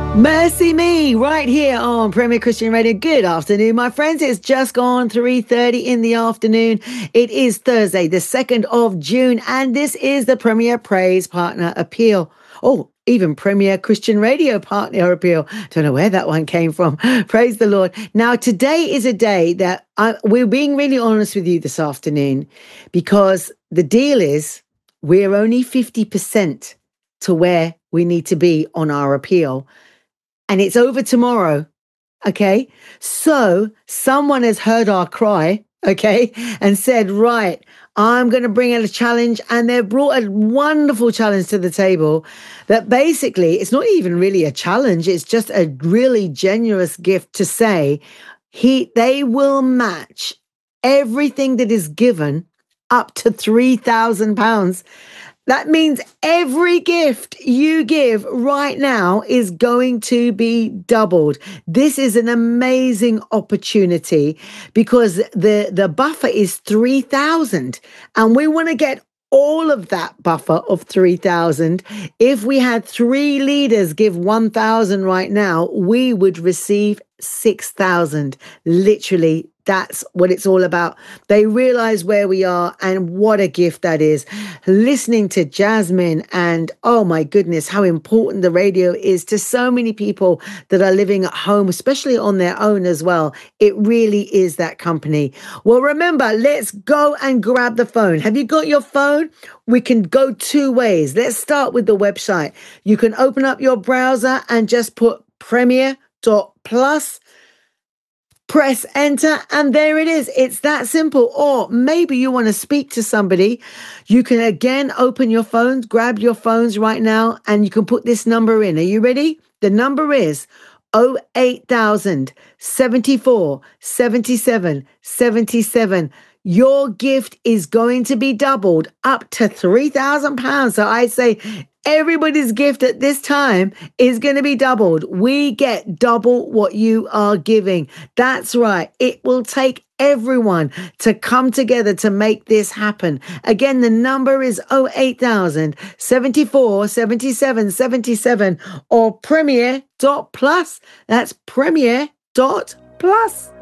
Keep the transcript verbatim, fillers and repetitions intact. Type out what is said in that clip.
Mercy Me, right here on Premier Christian Radio. Good afternoon, my friends. It's just gone three thirty in the afternoon. It is Thursday, the second of June, and this is the Premier Praise Partner Appeal. Oh, even Premier Christian Radio Partner Appeal. Don't know where that one came from. Praise the Lord. Now, today is a day that I, we're being really honest with you this afternoon, because the deal is we're only fifty percent to where we need to be on our appeal. And it's over tomorrow, okay? So someone has heard our cry, okay, and said, right, I'm going to bring out a challenge. And they've brought a wonderful challenge to the table that basically, it's not even really a challenge. It's just a really generous gift to say he they will match everything that is given up to three thousand pounds. That means every gift you give right now is going to be doubled. This is an amazing opportunity because the, the buffer is three thousand, and we want to get all of that buffer of three thousand. If we had three leaders give one thousand right now, we would receive six thousand. Literally, that's what it's all about. They realize where we are and what a gift that is. Listening to Jasmine, and oh my goodness, how important the radio is to so many people that are living at home, especially on their own as well. It really is that company. Well, remember, let's go and grab the phone. Have you got your phone? We can go two ways. Let's start with the website. You can open up your browser and just put premier dot plus. Press enter, and there it is. It's that simple. Or maybe you want to speak to somebody. You can again open your phones, grab your phones right now, and you can put this number in. Are you ready? The number is oh eight thousand, seventy-four, seventy-seven, seventy-seven. Your gift is going to be doubled up to three thousand pounds. So I say everybody's gift at this time is going to be doubled. We get double what you are giving. That's right. It will take everyone to come together to make this happen. Again, the number is oh eight thousand, seventy-four, seventy-seven, seventy-seven or premier dot plus. That's premier dot plus.